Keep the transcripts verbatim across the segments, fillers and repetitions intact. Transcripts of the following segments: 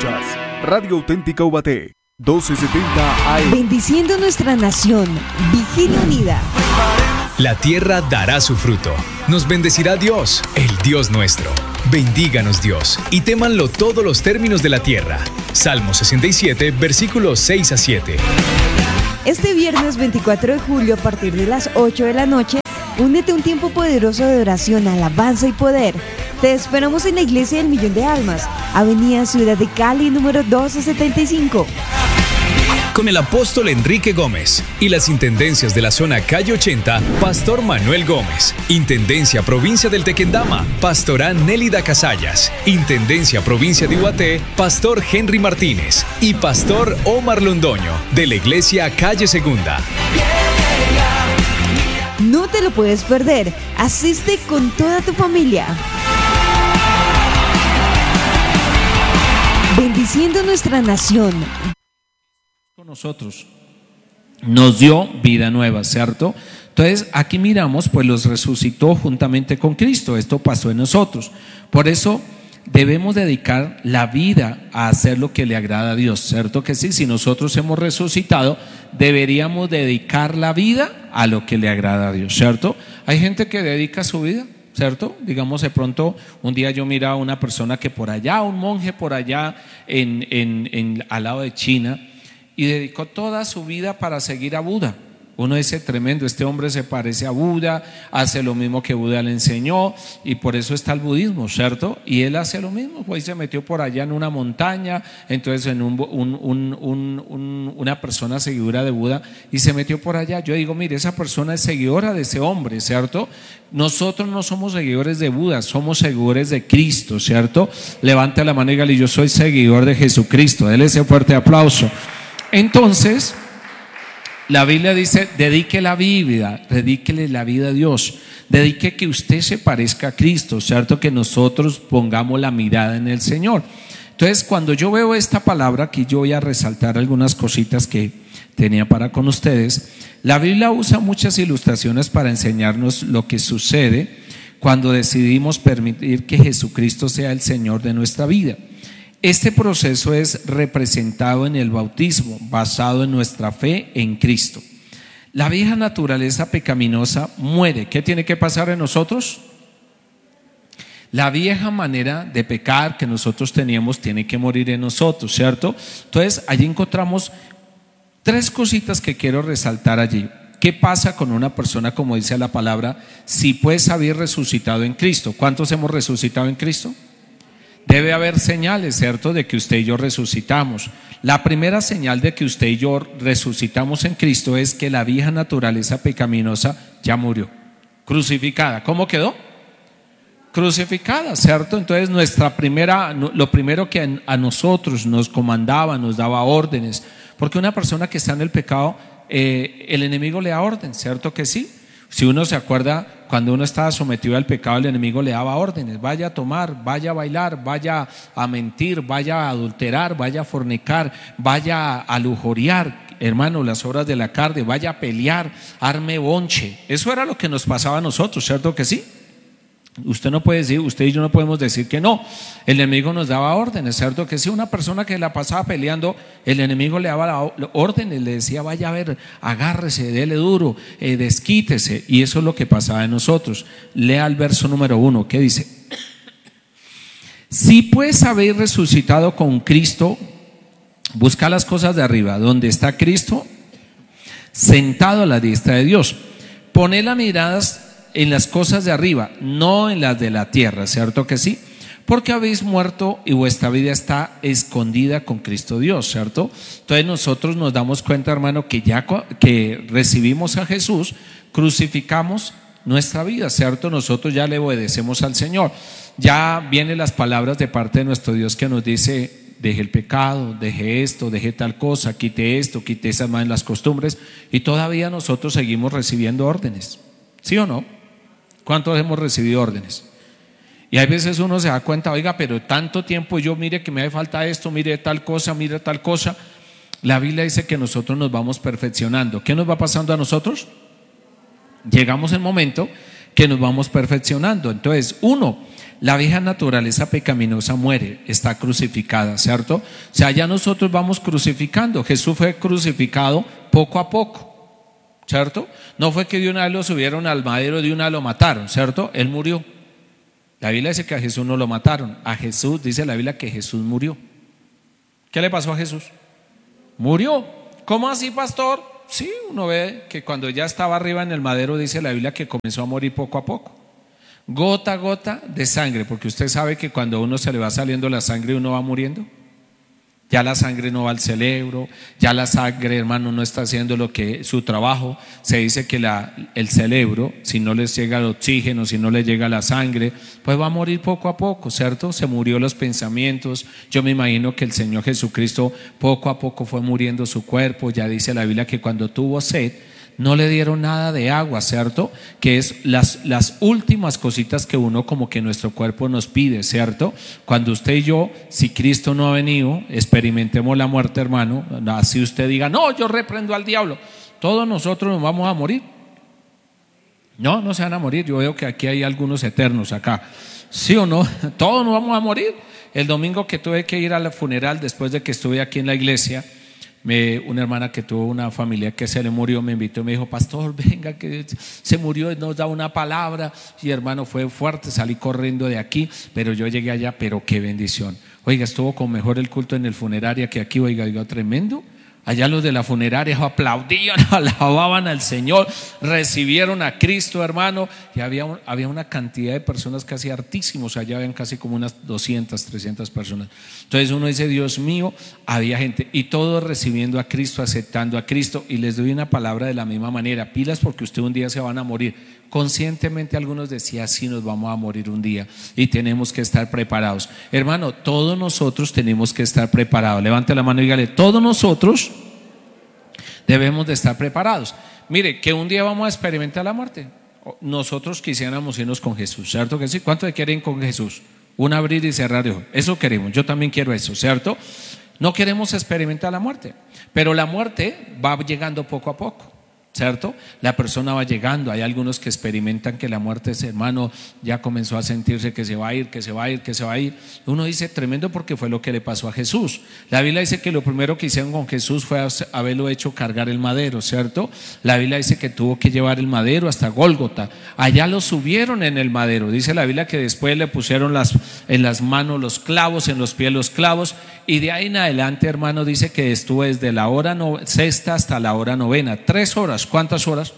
Escuchas Radio Auténtica Ubaté, doce setenta A M. Bendiciendo nuestra nación, Vigilia Unida. La tierra dará su fruto. Nos bendecirá Dios, el Dios nuestro. Bendíganos Dios, y témanlo todos los términos de la tierra. Salmo sesenta y siete, versículos seis a siete. Este viernes veinticuatro de julio, a partir de las ocho de la noche, únete a un tiempo poderoso de oración, alabanza y poder. Te esperamos en la Iglesia del Millón de Almas, Avenida Ciudad de Cali, número doce setenta y cinco. Con el apóstol Enrique Gómez y las intendencias de la zona Calle ochenta, Pastor Manuel Gómez. Intendencia Provincia del Tequendama, Pastora Nélida Casallas. Intendencia Provincia de Ubaté, Pastor Henry Martínez. Y Pastor Omar Londoño, de la Iglesia Calle Segunda. No te lo puedes perder. Asiste con toda tu familia. Bendiciendo nuestra nación. Con nosotros nos dio vida nueva, ¿cierto? Entonces aquí miramos, pues los resucitó juntamente con Cristo. Esto pasó en nosotros. Por eso debemos dedicar la vida a hacer lo que le agrada a Dios, ¿cierto que sí? Si nosotros hemos resucitado, deberíamos dedicar la vida a lo que le agrada a Dios, ¿cierto? Hay gente que dedica su vida, ¿cierto? Digamos, de pronto un día yo miraba a una persona que por allá, un monje por allá en, en, en, al lado de China, y dedicó toda su vida para seguir a Buda. Uno dice, tremendo, este hombre se parece a Buda, hace lo mismo que Buda le enseñó, y por eso está el budismo, ¿cierto? Y él hace lo mismo, pues se metió por allá en una montaña, entonces en un, un, un, un, un, una persona seguidora de Buda, y se metió por allá. Yo digo, mire, esa persona es seguidora de ese hombre, ¿cierto? Nosotros no somos seguidores de Buda, somos seguidores de Cristo, ¿cierto? Levante la mano y dígale, yo soy seguidor de Jesucristo. Dele ese fuerte aplauso. Entonces, la Biblia dice, dedique la vida, dedíquele la vida a Dios, dedique que usted se parezca a Cristo, ¿cierto? Que nosotros pongamos la mirada en el Señor. Entonces, cuando yo veo esta palabra, aquí yo voy a resaltar algunas cositas que tenía para con ustedes. La Biblia usa muchas ilustraciones para enseñarnos lo que sucede cuando decidimos permitir que Jesucristo sea el Señor de nuestra vida. Este proceso es representado en el bautismo, basado en nuestra fe en Cristo. La vieja naturaleza pecaminosa muere. ¿Qué tiene que pasar en nosotros? La vieja manera de pecar que nosotros teníamos tiene que morir en nosotros, ¿cierto? Entonces, allí encontramos tres cositas que quiero resaltar allí. ¿Qué pasa con una persona, como dice la palabra, si pues haber resucitado en Cristo? ¿Cuántos hemos resucitado en Cristo? Debe haber señales, ¿cierto?, de que usted y yo resucitamos. La primera señal de que usted y yo resucitamos en Cristo es que la vieja naturaleza pecaminosa ya murió, crucificada. ¿Cómo quedó? Crucificada, ¿cierto? Entonces nuestra primera, lo primero que a nosotros nos comandaba, nos daba órdenes, porque una persona que está en el pecado, eh, el enemigo le da orden, ¿cierto que sí? Si uno se acuerda, cuando uno estaba sometido al pecado, el enemigo le daba órdenes: vaya a tomar, vaya a bailar, vaya a mentir, vaya a adulterar, vaya a fornicar, vaya a lujuриar, hermano, las obras de la carne, vaya a pelear, arme bonche. Eso era lo que nos pasaba a nosotros, ¿cierto que sí? Usted no puede decir, usted y yo no podemos decir que no. El enemigo nos daba órdenes, ¿cierto? Que si una persona que la pasaba peleando, el enemigo le daba órdenes, le decía, vaya a ver, agárrese, dele duro, eh, desquítese. Y eso es lo que pasaba en nosotros. Lea el verso número uno, ¿qué dice? Si pues habéis resucitado con Cristo, busca las cosas de arriba, donde está Cristo sentado a la diestra de Dios. Poned las miradas en las cosas de arriba, no en las de la tierra, ¿cierto que sí? Porque habéis muerto y vuestra vida está escondida con Cristo Dios, ¿cierto? Entonces nosotros nos damos cuenta, hermano, que ya que recibimos a Jesús, crucificamos nuestra vida, ¿cierto? Nosotros ya le obedecemos al Señor. Ya vienen las palabras de parte de nuestro Dios que nos dice: deje el pecado, deje esto, deje tal cosa, quite esto, quite esas malas costumbres. Y todavía nosotros seguimos recibiendo órdenes, ¿sí o no? ¿Cuántos hemos recibido órdenes? Y hay veces uno se da cuenta, oiga, pero tanto tiempo yo, mire que me hace falta esto, mire tal cosa, mire tal cosa. La Biblia dice que nosotros nos vamos perfeccionando. ¿Qué nos va pasando a nosotros? Llegamos el momento que nos vamos perfeccionando. Entonces, uno, La vieja naturaleza pecaminosa muere, está crucificada, ¿cierto? O sea, ya nosotros vamos crucificando. Jesús fue crucificado poco a poco, ¿cierto? No fue que de una vez lo subieron al madero, de una vez lo mataron, ¿cierto? Él murió. La Biblia dice que a Jesús no lo mataron. A Jesús, dice la Biblia que Jesús murió. ¿Qué le pasó a Jesús? Murió. ¿Cómo así, pastor? Sí, uno ve que cuando ya estaba arriba en el madero, dice la Biblia que comenzó a morir poco a poco. Gota a gota de sangre, porque usted sabe que cuando a uno se le va saliendo la sangre, uno va muriendo. Ya la sangre no va al cerebro, ya la sangre, hermano, no está haciendo lo que su trabajo. Se dice que la, el cerebro, si no les llega el oxígeno, si no le llega la sangre, pues va a morir poco a poco, ¿cierto? Se murió los pensamientos. Yo me imagino que el Señor Jesucristo poco a poco fue muriendo su cuerpo. Ya dice la Biblia que cuando tuvo sed, no le dieron nada de agua, ¿cierto? Que es las, las últimas cositas que uno como que nuestro cuerpo nos pide, ¿cierto? Cuando usted y yo, si Cristo no ha venido, experimentemos la muerte, hermano. Así usted diga, no, yo reprendo al diablo. Todos nosotros nos vamos a morir. No, no se van a morir. Yo veo que aquí hay algunos eternos acá. ¿Sí o no? Todos nos vamos a morir. El domingo que tuve que ir al funeral, después de que estuve aquí en la iglesia, Me, una hermana que tuvo una familia que se le murió me invitó y me dijo, pastor, venga que se murió, nos da una palabra. Y hermano, fue fuerte, salí corriendo de aquí, pero yo llegué allá, pero qué bendición. Oiga, estuvo con mejor el culto en el funeraria que aquí, oiga, oiga, tremendo. Allá los de la funeraria aplaudían, alababan al Señor, recibieron a Cristo, hermano. Y había, había una cantidad de personas casi hartísimos. Allá habían casi como unas doscientas, trescientas personas. Entonces uno dice, Dios mío, había gente. Y todos recibiendo a Cristo, aceptando a Cristo. Y les doy una palabra de la misma manera: pilas, porque usted un día se van a morir. Conscientemente algunos decían, sí, nos vamos a morir un día y tenemos que estar preparados. Hermano, todos nosotros tenemos que estar preparados. Levante la mano y dígale, todos nosotros debemos de estar preparados. Mire, que un día vamos a experimentar la muerte. Nosotros quisiéramos irnos con Jesús, ¿cierto que sí? ¿Cuántos quieren con Jesús? Un abrir y cerrar de ojos. Eso queremos, yo también quiero eso, ¿cierto? No queremos experimentar la muerte, pero la muerte va llegando poco a poco, ¿cierto? La persona va llegando. Hay algunos que experimentan que la muerte, ese hermano ya comenzó a sentirse que se va a ir, que se va a ir, que se va a ir. Uno dice, tremendo, porque fue lo que le pasó a Jesús. La Biblia dice que lo primero que hicieron con Jesús fue haberlo hecho cargar el madero, ¿cierto? La Biblia dice que tuvo que llevar el madero hasta Gólgota. Allá lo subieron en el madero. Dice la Biblia que después le pusieron las, en las manos los clavos, en los pies los clavos. Y de ahí en adelante, hermano, dice que estuvo desde la hora no, sexta hasta la hora novena. Tres horas. ¿Cuántas horas?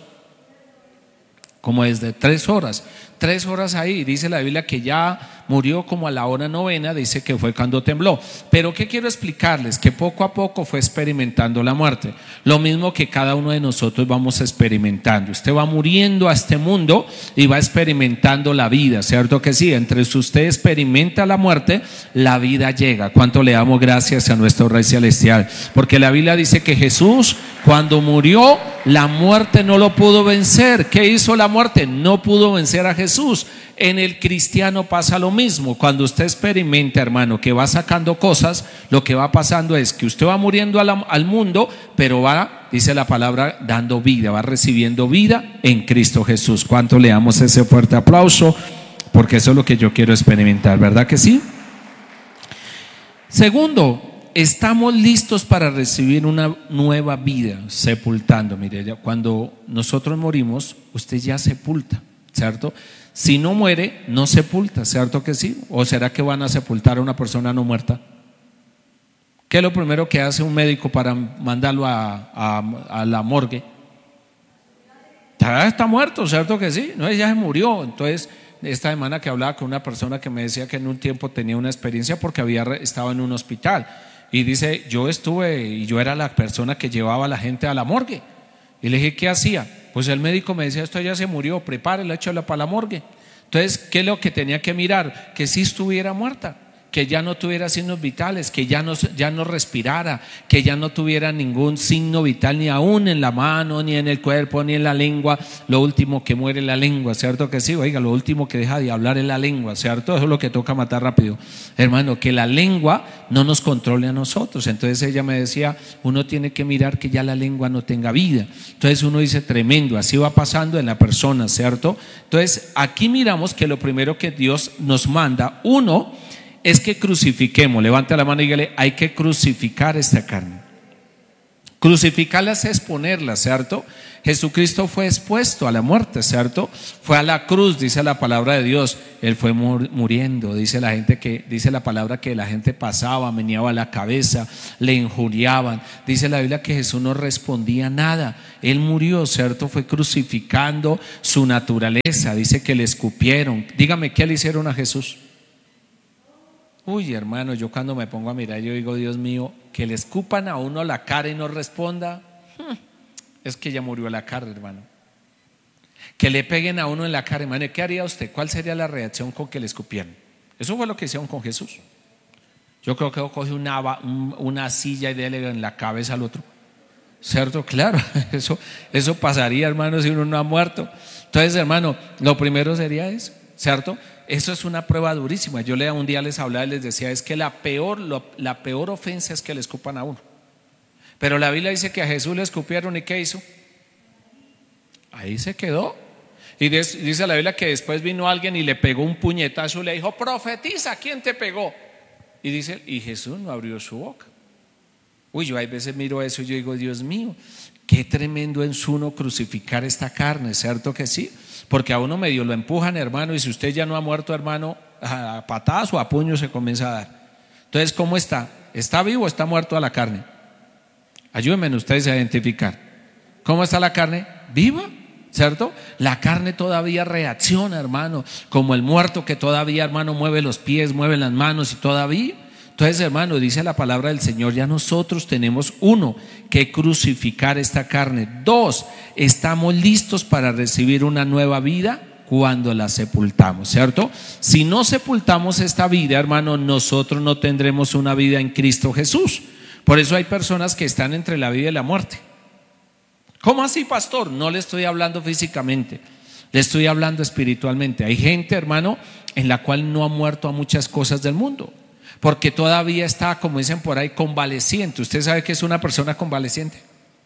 Como desde tres horas. Tres horas ahí. Dice la Biblia que ya murió como a la hora novena. Dice que fue cuando tembló. Pero ¿qué quiero explicarles? Que poco a poco fue experimentando la muerte. Lo mismo que cada uno de nosotros vamos experimentando. Usted va muriendo a este mundo y va experimentando la vida, ¿cierto que sí? Entre usted experimenta la muerte, la vida llega. ¿Cuánto le damos gracias a nuestro Rey Celestial? Porque la Biblia dice que Jesús, cuando murió, la muerte no lo pudo vencer. ¿Qué hizo la muerte? No pudo vencer a Jesús. En el cristiano pasa lo mismo. Cuando usted experimenta, hermano, que va sacando cosas, lo que va pasando es que usted va muriendo al, al mundo, pero va, dice la palabra, dando vida, va recibiendo vida en Cristo Jesús. ¿Cuánto le damos ese fuerte aplauso? Porque eso es lo que yo quiero experimentar, ¿verdad que sí? Segundo, estamos listos para recibir una nueva vida, sepultando. Mire, cuando nosotros morimos, usted ya sepulta, ¿cierto? Si no muere, no sepulta, ¿cierto que sí? ¿O será que van a sepultar a una persona no muerta? ¿Qué es lo primero que hace un médico para mandarlo a, a, a la morgue? Ya está muerto, ¿cierto que sí? No, ya se murió. Entonces, esta semana que hablaba con una persona que me decía que en un tiempo tenía una experiencia porque había estado en un hospital. Y dice, yo estuve y yo era la persona que llevaba a la gente a la morgue. Y le dije, ¿qué hacía? Pues el médico me decía, esto ya se murió, prepárela, échala para la morgue. Entonces, ¿qué es lo que tenía que mirar? Que sí estuviera muerta, que ya no tuviera signos vitales, que ya no, ya no respirara, que ya no tuviera ningún signo vital, ni aún en la mano, ni en el cuerpo, ni en la lengua. Lo último que muere es la lengua, ¿cierto que sí? Oiga, lo último que deja de hablar es la lengua, ¿cierto? Eso es lo que toca matar rápido. Hermano, que la lengua no nos controle a nosotros. Entonces ella me decía, uno tiene que mirar que ya la lengua no tenga vida. Entonces uno dice, tremendo, así va pasando en la persona, ¿cierto? Entonces aquí miramos que lo primero que Dios nos manda, uno, es que crucifiquemos. Levanta la mano y dígale, hay que crucificar esta carne. Crucificarla es exponerla, ¿cierto? Jesucristo fue expuesto a la muerte, ¿cierto? Fue a la cruz, dice la palabra de Dios. Él fue muriendo, dice la gente que, dice la palabra que la gente pasaba, meneaba la cabeza, le injuriaban. Dice la Biblia que Jesús no respondía nada. Él murió, ¿cierto? Fue crucificando su naturaleza. Dice que le escupieron. Dígame, ¿qué le hicieron a Jesús? Uy, hermano, yo cuando me pongo a mirar, yo digo, Dios mío, que le escupan a uno la cara y no responda, es que ya murió la cara, hermano. Que le peguen a uno en la cara, hermano, ¿qué haría usted? ¿Cuál sería la reacción con que le escupieran? Eso fue lo que hicieron con Jesús. Yo creo que coge una, una silla y déle en la cabeza al otro, ¿cierto? Claro, eso, eso pasaría, hermano, si uno no ha muerto. Entonces, hermano, lo primero sería eso, ¿cierto? Eso es una prueba durísima. Yo le, un día les hablaba y les decía, es que la peor, lo, la peor ofensa es que le escupan a uno. Pero la Biblia dice que a Jesús le escupieron, ¿y qué hizo? Ahí se quedó. Y dice la Biblia que después vino alguien y le pegó un puñetazo y le dijo, profetiza, ¿quién te pegó? Y dice, y Jesús no abrió su boca. Uy, yo a veces miro eso y yo digo, Dios mío, qué tremendo es uno crucificar esta carne, ¿cierto que sí? Porque a uno medio lo empujan, hermano, y si usted ya no ha muerto, hermano, a patadas o a puños se comienza a dar. Entonces, ¿cómo está? ¿Está vivo o está muerto a la carne? Ayúdenme ustedes a identificar. ¿Cómo está la carne? Viva, ¿cierto? La carne todavía reacciona, hermano, como el muerto que todavía, hermano, mueve los pies, mueve las manos y todavía. Entonces, hermano, dice la palabra del Señor, ya nosotros tenemos, uno, que crucificar esta carne. Dos, estamos listos para recibir una nueva vida cuando la sepultamos, ¿cierto? Si no sepultamos esta vida, hermano, nosotros no tendremos una vida en Cristo Jesús. Por eso hay personas que están entre la vida y la muerte. ¿Cómo así, pastor? No le estoy hablando físicamente, le estoy hablando espiritualmente. Hay gente, hermano, en la cual no ha muerto a muchas cosas del mundo, porque todavía está, como dicen por ahí, convaleciente. ¿Usted sabe qué es una persona convaleciente?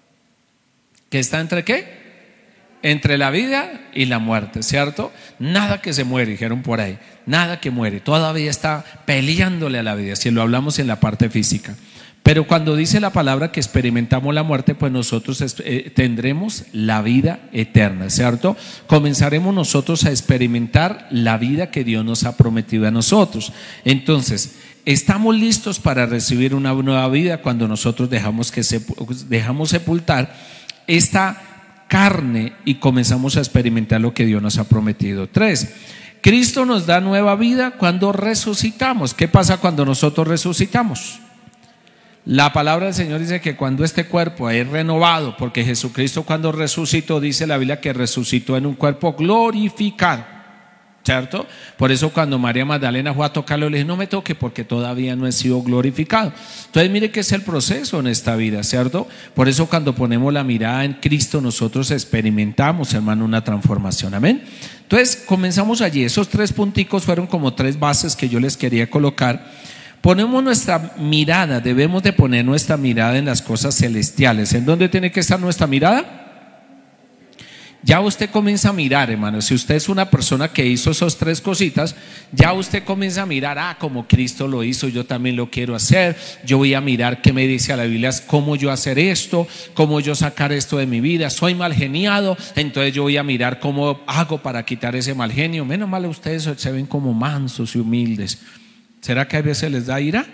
¿Que está entre qué? Entre la vida y la muerte, ¿cierto? Nada que se muere, dijeron por ahí. Nada que muere, todavía está peleándole a la vida, si lo hablamos en la parte física. Pero cuando dice la palabra que experimentamos la muerte, pues nosotros eh, tendremos la vida eterna, ¿cierto? Comenzaremos nosotros a experimentar la vida que Dios nos ha prometido a nosotros. Entonces, estamos listos para recibir una nueva vida cuando nosotros dejamos, que dejamos sepultar esta carne y comenzamos a experimentar lo que Dios nos ha prometido. Tres, Cristo nos da nueva vida cuando resucitamos. ¿Qué pasa cuando nosotros resucitamos? La palabra del Señor dice que cuando este cuerpo es renovado, porque Jesucristo cuando resucitó, dice la Biblia que resucitó en un cuerpo glorificado, ¿cierto? Por eso cuando María Magdalena fue a tocarlo, le dijo, no me toque porque todavía no he sido glorificado. Entonces mire que es el proceso en esta vida, ¿cierto? Por eso cuando ponemos la mirada en Cristo, nosotros experimentamos, hermano, una transformación, amén. Entonces comenzamos allí. Esos tres punticos fueron como tres bases que yo les quería colocar. Ponemos nuestra mirada, debemos de poner nuestra mirada en las cosas celestiales. ¿En dónde tiene que estar nuestra mirada? Ya usted comienza a mirar, hermano. Si usted es una persona que hizo esas tres cositas, ya usted comienza a mirar, ah, como Cristo lo hizo, yo también lo quiero hacer. Yo voy a mirar qué me dice a la Biblia, cómo yo hacer esto, cómo yo sacar esto de mi vida. Soy mal geniado, entonces yo voy a mirar cómo hago para quitar ese mal genio. Menos mal ustedes se ven como mansos y humildes. ¿Será que a veces les da ira?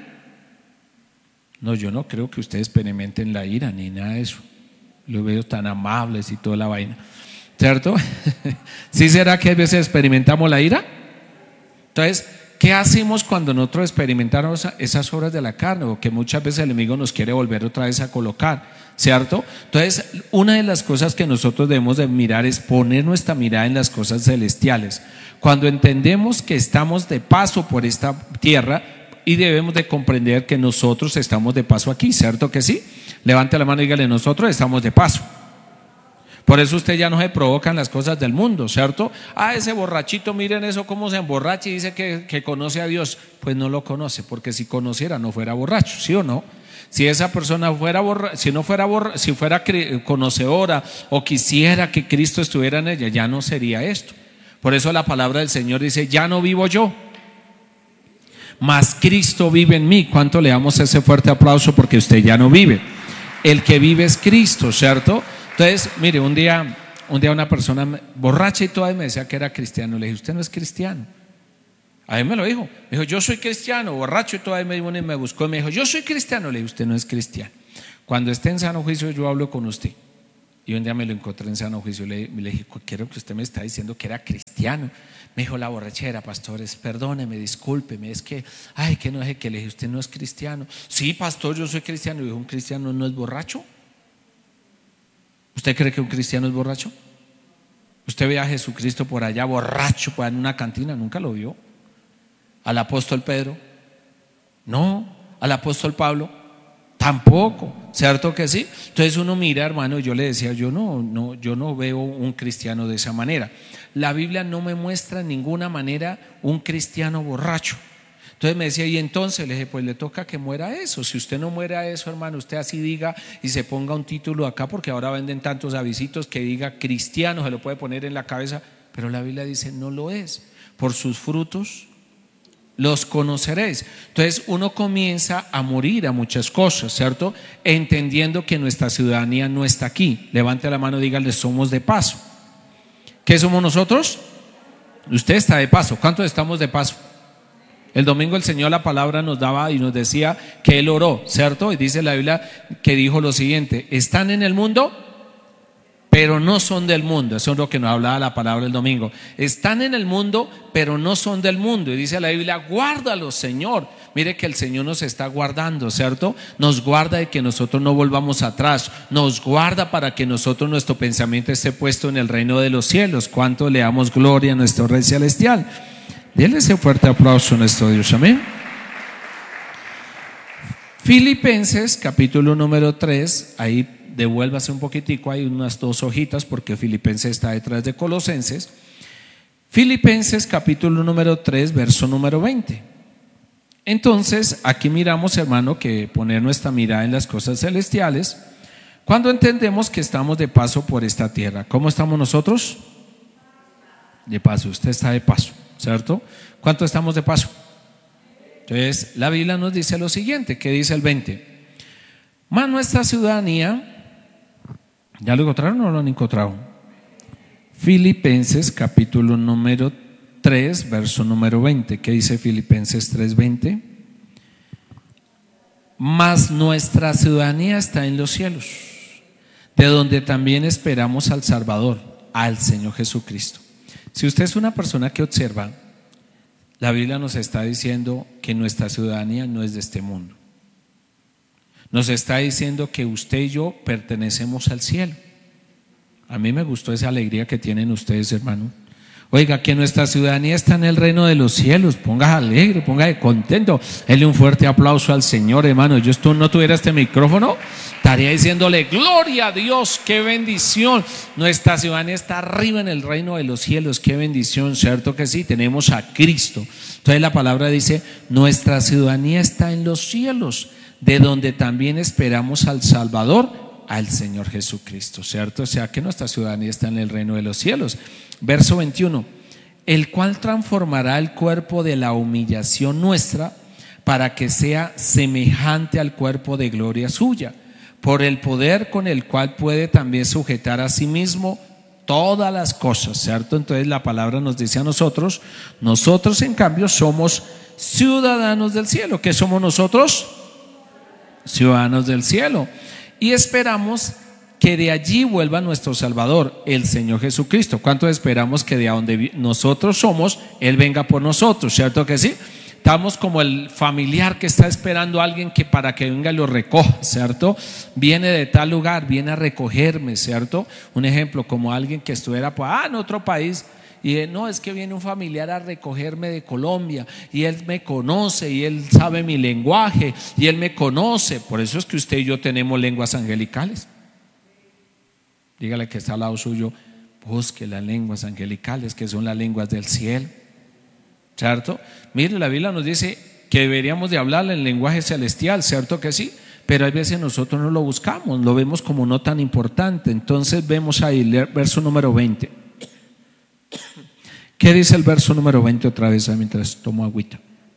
No, yo no creo que ustedes experimenten la ira ni nada de eso. Los veo tan amables y toda la vaina, ¿cierto? ¿Sí será que a veces experimentamos la ira? Entonces, ¿qué hacemos cuando nosotros experimentamos esas obras de la carne? O que muchas veces el enemigo nos quiere volver otra vez a colocar, ¿cierto? Entonces, una de las cosas que nosotros debemos de mirar es poner nuestra mirada en las cosas celestiales. Cuando entendemos que estamos de paso por esta tierra, y debemos de comprender que nosotros estamos de paso aquí, ¿cierto que sí? Levante la mano y dígale, nosotros estamos de paso. Por eso usted ya no se provocan las cosas del mundo, ¿cierto? Ah, ese borrachito, miren eso cómo se emborracha y dice que, que conoce a Dios. Pues no lo conoce, porque si conociera no fuera borracho, ¿sí o no? Si esa persona fuera borra, si no fuera borra, si fuera conocedora o quisiera que Cristo estuviera en ella, ya no sería esto. Por eso la palabra del Señor dice, ya no vivo yo, mas Cristo vive en mí. ¿Cuánto le damos ese fuerte aplauso? Porque usted ya no vive. El que vive es Cristo, ¿cierto? Entonces, mire, un día, un día una persona borracha y toda me decía que era cristiano. Le dije, usted no es cristiano. A mí me lo dijo. Me dijo, yo soy cristiano, borracho y toda me, me buscó y me dijo, yo soy cristiano. Le dije, usted no es cristiano. Cuando esté en sano juicio yo hablo con usted. Y un día me lo encontré en sano juicio. Le, le dije, quiero que usted me está diciendo que era cristiano. Me dijo, la borrachera, pastores, perdóneme, discúlpeme, es que, ay, que no es que le dije, usted no es cristiano. Sí, pastor, yo soy cristiano. Y dijo, ¿un cristiano no es borracho? ¿Usted cree que un cristiano es borracho? ¿Usted ve a Jesucristo por allá borracho por en una cantina? Nunca lo vio. ¿Al apóstol Pedro? No. ¿Al apóstol Pablo? Tampoco. ¿Cierto que sí? Entonces uno mira, hermano, yo le decía, yo no, no, yo no veo un cristiano de esa manera. La Biblia no me muestra en ninguna manera un cristiano borracho. Entonces me decía, y entonces le dije, pues le toca que muera eso. Si usted no muere a eso, hermano, usted así diga y se ponga un título acá, porque ahora venden tantos avisitos que diga cristiano, se lo puede poner en la cabeza, pero la Biblia dice no lo es. Por sus frutos los conoceréis. Entonces uno comienza a morir a muchas cosas, ¿cierto? Entendiendo que nuestra ciudadanía no está aquí. Levante la mano y dígale, somos de paso. ¿Qué somos nosotros? Usted está de paso. ¿Cuántos estamos de paso? El domingo el Señor la palabra nos daba y nos decía que Él oró, ¿cierto? Y dice la Biblia que dijo lo siguiente: están en el mundo, pero no son del mundo. Eso es lo que nos hablaba la palabra el domingo. Están en el mundo, pero no son del mundo. Y dice la Biblia, guárdalos, Señor. Mire que el Señor nos está guardando, ¿cierto? Nos guarda de que nosotros no volvamos atrás. Nos guarda para que nosotros, nuestro pensamiento esté puesto en el reino de los cielos. ¿Cuánto le damos gloria a nuestro Rey Celestial? Denle ese fuerte aplauso a nuestro Dios, amén. Filipenses capítulo número tres, ahí devuélvase un poquitico, hay unas dos hojitas porque Filipenses está detrás de Colosenses. Filipenses capítulo número tres, verso número veinte. Entonces aquí miramos, hermano, que poner nuestra mirada en las cosas celestiales cuando entendemos que estamos de paso por esta tierra. ¿Cómo estamos nosotros? De paso. Usted está de paso, ¿cierto? ¿Cuánto estamos de paso? Entonces la Biblia nos dice lo siguiente. ¿Qué dice el veinte? Mas nuestra ciudadanía, ¿ya lo encontraron o no lo han encontrado? Filipenses capítulo número tres, verso número veinte. ¿Qué dice Filipenses tres veinte? Mas nuestra ciudadanía está en los cielos, de donde también esperamos al Salvador, al Señor Jesucristo. Si usted es una persona que observa, la Biblia nos está diciendo que nuestra ciudadanía no es de este mundo. Nos está diciendo que usted y yo pertenecemos al cielo. A mí me gustó esa alegría que tienen ustedes, hermano. Oiga, que nuestra ciudadanía está en el reino de los cielos. Póngase alegre, póngase contento. Denle un fuerte aplauso al Señor, hermano. Yo si no tuviera este micrófono, estaría diciéndole gloria a Dios, qué bendición. Nuestra ciudadanía está arriba en el reino de los cielos, qué bendición, ¿cierto que sí? Tenemos a Cristo. Entonces la palabra dice, nuestra ciudadanía está en los cielos, de donde también esperamos al Salvador, al Señor Jesucristo, ¿cierto? O sea que nuestra ciudadanía está en el reino de los cielos. Verso veintiuno, el cual transformará el cuerpo de la humillación nuestra para que sea semejante al cuerpo de gloria suya, por el poder con el cual puede también sujetar a sí mismo todas las cosas, ¿cierto? Entonces la palabra nos dice a nosotros, nosotros en cambio somos ciudadanos del cielo. ¿Qué somos nosotros? Ciudadanos del cielo. Y esperamos que de allí vuelva nuestro Salvador, el Señor Jesucristo. ¿Cuánto esperamos que de donde nosotros somos, Él venga por nosotros? ¿Cierto que sí? Estamos como el familiar que está esperando a alguien que para que venga y lo recoja, ¿cierto? Viene de tal lugar, viene a recogerme, ¿cierto? Un ejemplo, como alguien que estuviera pues, ah, en otro país Y él, no, es que viene un familiar a recogerme de Colombia y él me conoce y él sabe mi lenguaje y él me conoce. Por eso es que usted y yo tenemos lenguas angelicales. Dígale que está al lado suyo, busque las lenguas angelicales, que son las lenguas del cielo, ¿cierto? Mire, la Biblia nos dice que deberíamos de hablar en lenguaje celestial, ¿cierto que sí? Pero hay veces nosotros no lo buscamos, lo vemos como no tan importante. Entonces vemos ahí el verso número veinte. ¿Qué dice el verso número veinte otra vez mientras tomo agüita?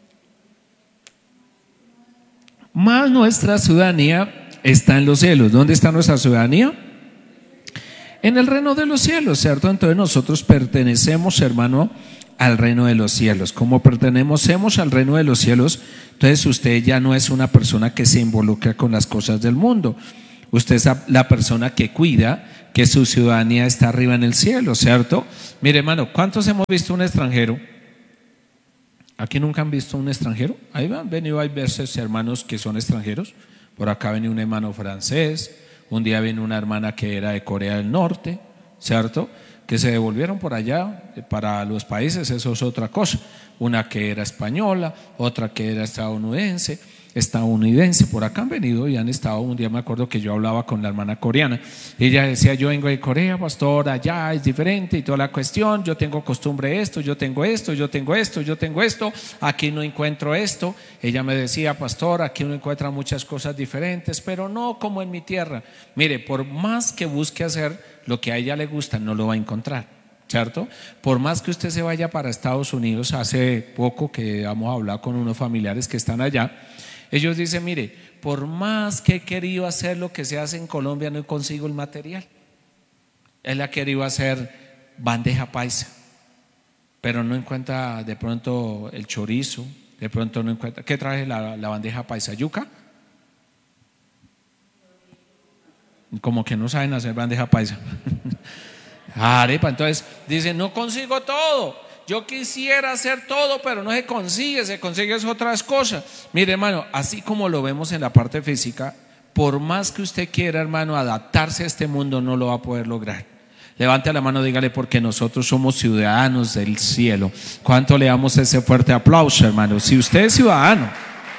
Mas nuestra ciudadanía está en los cielos. ¿Dónde está nuestra ciudadanía? En el reino de los cielos, ¿cierto? Entonces nosotros pertenecemos, hermano, al reino de los cielos. Como pertenecemos al reino de los cielos, entonces usted ya no es una persona que se involucra con las cosas del mundo. Usted es la persona que cuida que su ciudadanía está arriba en el cielo, ¿cierto? Mire, hermano, ¿cuántos hemos visto un extranjero? ¿Aquí nunca han visto un extranjero? Ahí han venido, hay veces hermanos que son extranjeros. Por acá venía un hermano francés, un día vino una hermana que era de Corea del Norte, ¿cierto? Que se devolvieron por allá para los países, eso es otra cosa. Una que era española, otra que era estadounidense, estadounidense, por acá han venido y han estado. Un día me acuerdo que yo hablaba con la hermana coreana y ella decía, yo vengo de Corea, pastor, allá es diferente y toda la cuestión, yo tengo costumbre esto, yo tengo esto, yo tengo esto, yo tengo esto, aquí no encuentro esto. Ella me decía, pastor, aquí uno encuentra muchas cosas diferentes, pero no como en mi tierra. Mire, por más que busque hacer lo que a ella le gusta, no lo va a encontrar, ¿cierto? Por más que usted se vaya para Estados Unidos, hace poco que hemos hablado con unos familiares que están allá, ellos dicen, mire, por más que he querido hacer lo que se hace en Colombia, no consigo el material. Él ha querido hacer bandeja paisa, pero no encuentra de pronto el chorizo, de pronto no encuentra. ¿Qué trae la, la bandeja paisa? ¿Yuca? Como que no saben hacer bandeja paisa. Arepa, entonces dicen, no consigo todo. Yo quisiera hacer todo, pero no se consigue, se consigue otras cosas. Mire, hermano, así como lo vemos en la parte física, por más que usted quiera, hermano, adaptarse a este mundo, no lo va a poder lograr. Levante la mano, dígale, porque nosotros somos ciudadanos del cielo. ¿Cuánto le damos ese fuerte aplauso, hermano? Si usted es ciudadano,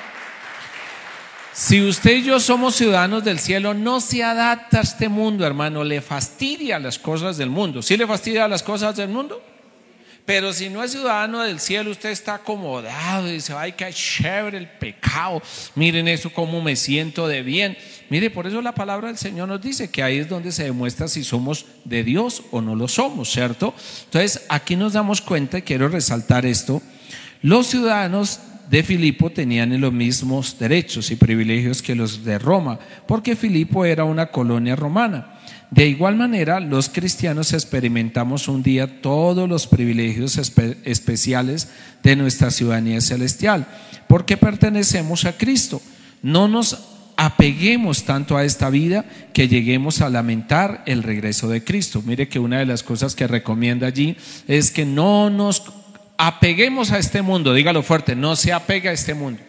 si usted y yo somos ciudadanos del cielo, no se adapta a este mundo, hermano, le fastidia las cosas del mundo. ¿Sí le fastidia las cosas del mundo? Pero si no es ciudadano del cielo, usted está acomodado y dice, ay, qué chévere el pecado, miren eso, cómo me siento de bien. Mire, por eso la palabra del Señor nos dice que ahí es donde se demuestra si somos de Dios o no lo somos, ¿cierto? Entonces aquí nos damos cuenta, y quiero resaltar esto, los ciudadanos de Filipo tenían los mismos derechos y privilegios que los de Roma, porque Filipo era una colonia romana. De igual manera, los cristianos experimentamos un día todos los privilegios espe- especiales de nuestra ciudadanía celestial, porque pertenecemos a Cristo. No nos apeguemos tanto a esta vida que lleguemos a lamentar el regreso de Cristo. Mire que una de las cosas que recomienda allí es que no nos apeguemos a este mundo. Dígalo fuerte, no se apega a este mundo.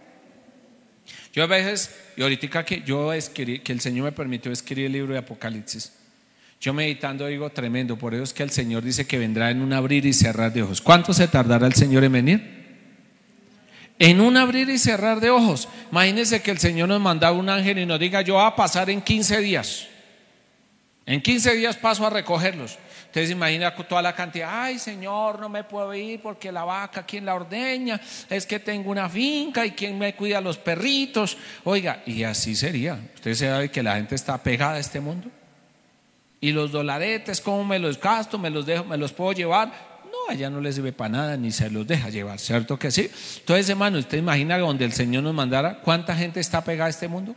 Yo a veces, y ahorita que yo escribí, que el Señor me permitió escribir el libro de Apocalipsis, yo meditando digo, tremendo, por eso es que el Señor dice que vendrá en un abrir y cerrar de ojos. ¿Cuánto se tardará el Señor en venir? En un abrir y cerrar de ojos. Imagínense que el Señor nos manda un ángel y nos diga, yo voy a pasar en quince días. En quince días paso a recogerlos. Ustedes imaginan toda la cantidad, ay Señor, no me puedo ir porque la vaca, ¿quién la ordeña? Es que tengo una finca y ¿quién me cuida los perritos? Oiga, y así sería. Usted sabe que la gente está pegada a este mundo. Y los dolaretes, ¿cómo me los gasto? ¿Me los dejo? ¿Me los puedo llevar? No, allá no les sirve para nada ni se los deja llevar, ¿cierto que sí? Entonces, hermano, ¿usted imagina donde el Señor nos mandara cuánta gente está pegada a este mundo?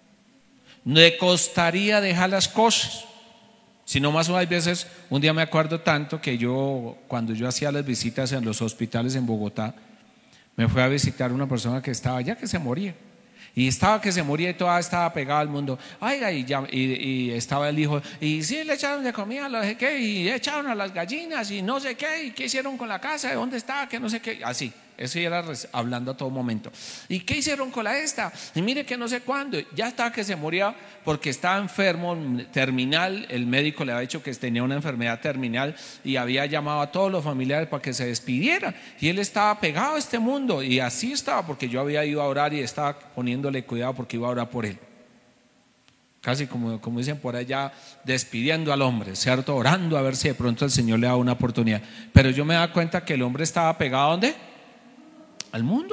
Le costaría dejar las cosas. Si no más, hay veces, un día me acuerdo tanto que yo, cuando yo hacía las visitas en los hospitales en Bogotá, me fui a visitar una persona que estaba ya que se moría. Y estaba que se moría y toda estaba pegada al mundo. Oiga, y, ya, y, y estaba el hijo, y sí le echaron de comida, no sé qué, y echaron a las gallinas, y no sé qué, y qué hicieron con la casa, de dónde estaba, que no sé qué, así. Eso era hablando a todo momento. ¿Y qué hicieron con la esta? Y mire que no sé cuándo. Ya estaba que se moría porque estaba enfermo, terminal. El médico le había dicho que tenía una enfermedad terminal y había llamado a todos los familiares para que se despidieran. Y él estaba pegado a este mundo. Y así estaba, porque yo había ido a orar y estaba poniéndole cuidado porque iba a orar por él. Casi como, como dicen por allá, despidiendo al hombre, ¿cierto? Orando a ver si de pronto el Señor le da una oportunidad. Pero yo me daba cuenta que el hombre estaba pegado ¿a dónde? Al mundo.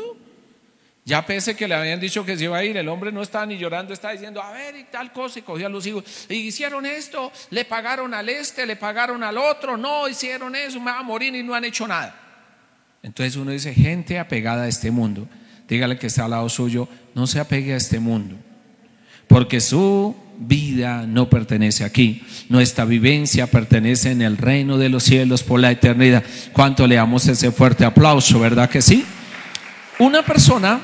Ya pese que le habían dicho que se iba a ir, el hombre no estaba ni llorando, estaba diciendo a ver y tal cosa, y cogía a los hijos y hicieron esto, le pagaron al este, le pagaron al otro, no hicieron eso, me va a morir y no han hecho nada. Entonces uno dice, gente apegada a este mundo. Dígale que está al lado suyo, no se apegue a este mundo, porque su vida no pertenece aquí. Nuestra vivencia pertenece en el reino de los cielos por la eternidad. ¿Cuánto le damos ese fuerte aplauso? ¿Verdad que sí? Una persona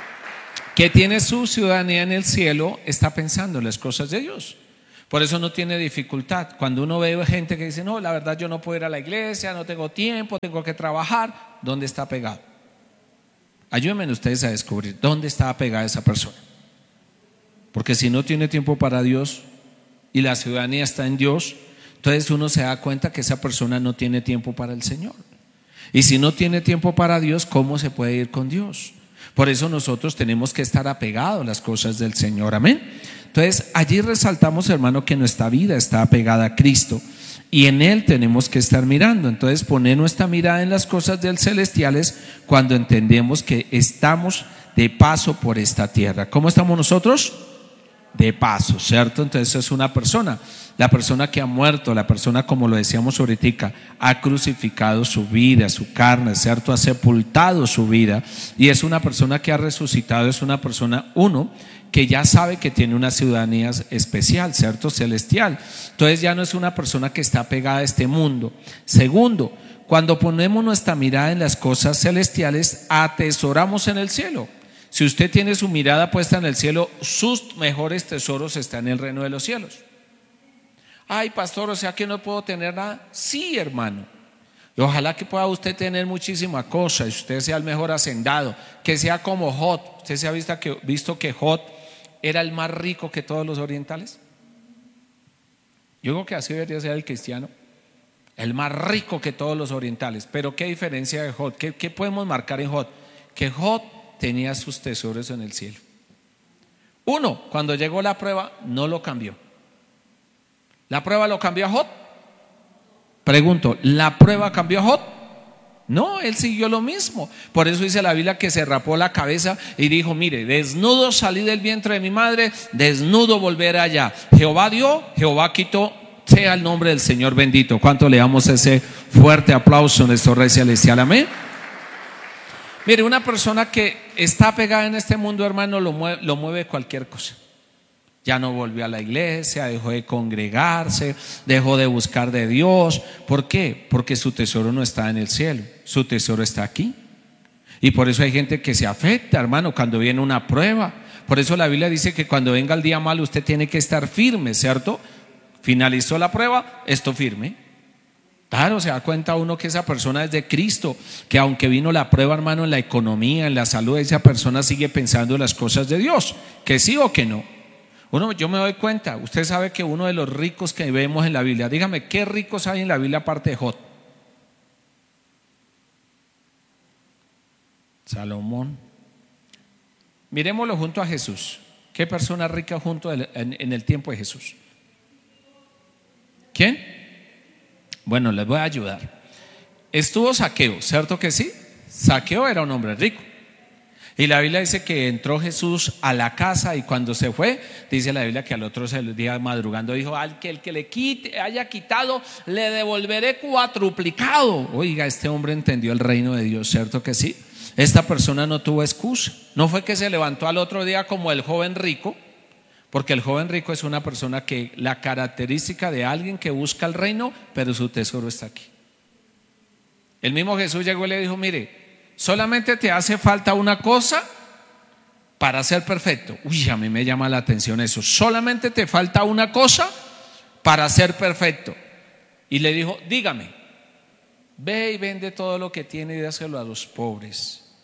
que tiene su ciudadanía en el cielo está pensando en las cosas de Dios. Por eso no tiene dificultad. Cuando uno ve gente que dice, no, la verdad yo no puedo ir a la iglesia, no tengo tiempo, tengo que trabajar, ¿dónde está pegado? Ayúdenme ustedes a descubrir dónde está pegada esa persona. Porque si no tiene tiempo para Dios y la ciudadanía está en Dios, entonces uno se da cuenta que esa persona no tiene tiempo para el Señor. Y si no tiene tiempo para Dios, ¿cómo se puede ir con Dios? Por eso nosotros tenemos que estar apegados a las cosas del Señor, amén. Entonces allí resaltamos, hermano, que nuestra vida está apegada a Cristo y en Él tenemos que estar mirando. Entonces poner nuestra mirada en las cosas del celestiales cuando entendemos que estamos de paso por esta tierra. ¿Cómo estamos nosotros? De paso, ¿cierto? Entonces es una persona, la persona que ha muerto, la persona, como lo decíamos ahorita, ha crucificado su vida, su carne, ¿cierto? Ha sepultado su vida y es una persona que ha resucitado, es una persona, uno, que ya sabe que tiene una ciudadanía especial, ¿cierto? Celestial. Entonces ya no es una persona que está pegada a este mundo. Segundo, cuando ponemos nuestra mirada en las cosas celestiales, atesoramos en el cielo. Si usted tiene su mirada puesta en el cielo, sus mejores tesoros están en el reino de los cielos. Ay, pastor, o sea que no puedo tener nada. Sí, hermano. Y ojalá que pueda usted tener muchísima cosa y usted sea el mejor hacendado, que sea como Jod. ¿Usted se ha visto que, visto que Jod era el más rico que todos los orientales? Yo creo que así debería ser el cristiano, el más rico que todos los orientales. Pero ¿qué diferencia de Jod? ¿Qué, qué podemos marcar en Jod? Que Jod tenía sus tesoros en el cielo. Uno, cuando llegó la prueba, no lo cambió. ¿La prueba lo cambió a Jod? Pregunto, ¿la prueba cambió a Jod? No, él siguió lo mismo. Por eso dice la Biblia que se rapó la cabeza y dijo, mire, desnudo salí del vientre de mi madre, desnudo volveré allá. Jehová dio, Jehová quitó, sea el nombre del Señor bendito. ¿Cuánto le damos ese fuerte aplauso a nuestro Rey Celestial? Amén. Mire, una persona que está pegada en este mundo, hermano, lo mueve, lo mueve cualquier cosa. Ya no volvió a la iglesia, dejó de congregarse, dejó de buscar de Dios. ¿Por qué? Porque su tesoro no está en el cielo, su tesoro está aquí. Y por eso hay gente que se afecta, hermano, cuando viene una prueba. Por eso la Biblia dice que cuando venga el día malo usted tiene que estar firme, ¿cierto? Finalizó la prueba, esto firme. Claro, se da cuenta uno que esa persona es de Cristo, que aunque vino la prueba, hermano, en la economía, en la salud, esa persona sigue pensando en las cosas de Dios, que sí o que no. Uno, yo me doy cuenta, usted sabe que uno de los ricos que vemos en la Biblia, dígame, ¿qué ricos hay en la Biblia aparte de Jod? Salomón. Miremoslo junto a Jesús. ¿Qué persona rica junto en, en el tiempo de Jesús? ¿Quién? Bueno, les voy a ayudar. Estuvo Zaqueo, ¿cierto que sí? Zaqueo era un hombre rico. Y la Biblia dice que entró Jesús a la casa y cuando se fue, dice la Biblia que al otro día madrugando dijo, al que el que le quite, haya quitado, le devolveré cuatruplicado. Oiga, este hombre entendió el reino de Dios, ¿cierto que sí? Esta persona no tuvo excusa. No fue que se levantó al otro día como el joven rico, porque el joven rico es una persona que la característica de alguien que busca el reino, pero su tesoro está aquí. El mismo Jesús llegó y le dijo, mire, solamente te hace falta una cosa para ser perfecto. Uy, a mí me llama la atención eso. Solamente te falta una cosa para ser perfecto. Y le dijo, dígame, ve y vende todo lo que tiene y dáselo a los pobres.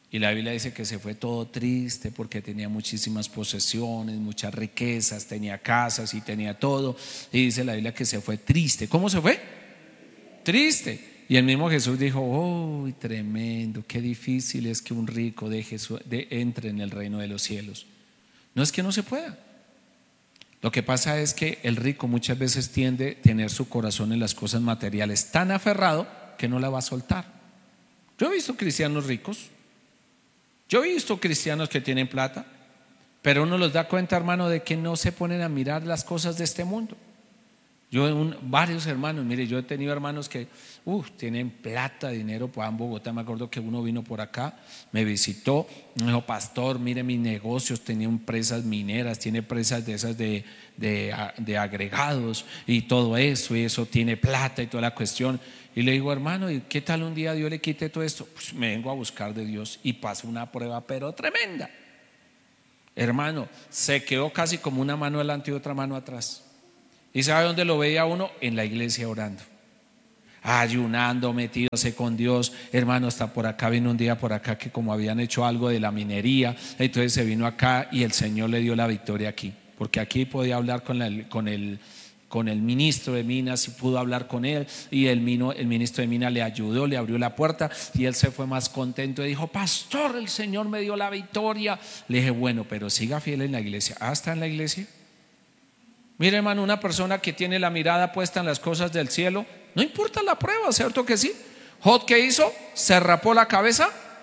Y la Biblia dice que se fue todo triste porque tenía muchísimas posesiones, muchas riquezas, tenía casas y tenía todo. Y dice la Biblia que se fue triste. ¿Cómo se fue? Triste. Y el mismo Jesús dijo: ¡oh, tremendo! Qué difícil es que un rico deje su, de, entre en el reino de los cielos. No es que no se pueda. Lo que pasa es que el rico muchas veces tiende a tener su corazón en las cosas materiales tan aferrado que no la va a soltar. Yo he visto cristianos ricos. Yo he visto cristianos que tienen plata, pero uno los da cuenta, hermano, de que no se ponen a mirar las cosas de este mundo. Yo, un, varios hermanos, mire, yo he tenido hermanos que uh, tienen plata, dinero, pues en Bogotá. Me acuerdo que uno vino por acá, me visitó, me dijo: pastor, mire mis negocios, tenía empresas mineras, tiene empresas de esas de, de, de agregados y todo eso, y eso tiene plata y toda la cuestión. Y le digo: hermano, ¿y qué tal un día Dios le quite todo esto? Pues me vengo a buscar de Dios y paso una prueba pero tremenda. Hermano, se quedó casi como una mano adelante y otra mano atrás. ¿Y sabe dónde lo veía uno? En la iglesia orando, ayunando, metiéndose con Dios. Hermano, hasta por acá vino un día por acá que como habían hecho algo de la minería, entonces se vino acá y el Señor le dio la victoria aquí, porque aquí podía hablar con, la, con el con el ministro de Minas y pudo hablar con él, y el, mino, el ministro de Minas le ayudó, le abrió la puerta y él se fue más contento y dijo: pastor, el Señor me dio la victoria. Le dije: bueno, pero siga fiel en la iglesia. ¿Ah, está en la iglesia? Mire, hermano, una persona que tiene la mirada puesta en las cosas del cielo, no importa la prueba, ¿cierto que sí? Job, ¿qué hizo? Se rapó la cabeza